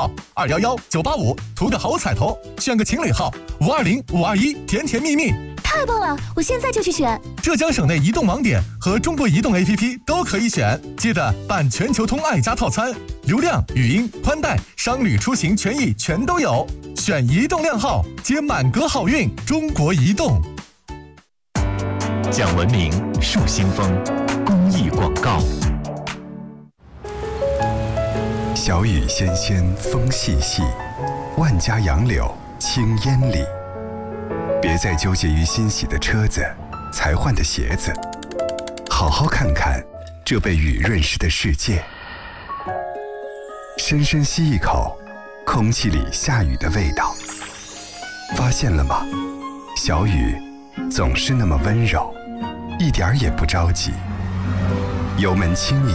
号211-985，图个好彩头，选个情侣号520-521，甜甜蜜蜜。 太棒了，我现在就去选。 浙江省内移动网点和中国移动 APP 都可以选，记得办全球通爱家套餐，流量、语音、宽带、商旅出行权益全都有。选移动靓号，接满格好运。中国移动。 讲文明树新风公益广告。 小雨纤纤，风细细，万家杨柳青烟里。别再纠结于新洗的车子、才换的鞋子，好好看看这被雨润湿的世界。深深吸一口空气里下雨的味道，发现了吗？小雨总是那么温柔，一点儿也不着急，油门轻一